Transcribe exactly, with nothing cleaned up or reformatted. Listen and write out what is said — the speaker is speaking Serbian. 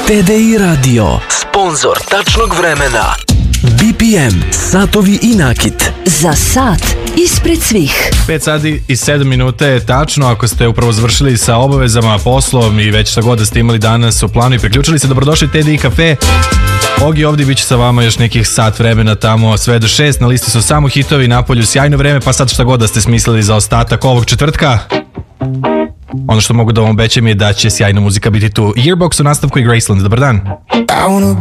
T D I Radio, sponzor tačnog vremena. B P M, satovi i nakit. Za sat ispred svih. pet sati i sedam minuta je tačno. Ako ste upravo završili sa obavezama, poslom i već šta god da ste imali danas u planu i priključili se, dobrodošli T D I Cafe. Ogi ovdje bit će sa vama još nekih sat vremena tamo sve do šest. Na listi su samo hitovi, napolju sjajno vreme, pa sad šta god da ste smislili za ostatak ovog četvrtka. Ono što mogu da vam obećam je da će sjajna muzika biti tu. Yearbox u nastavku i Graceland. Dobar dan.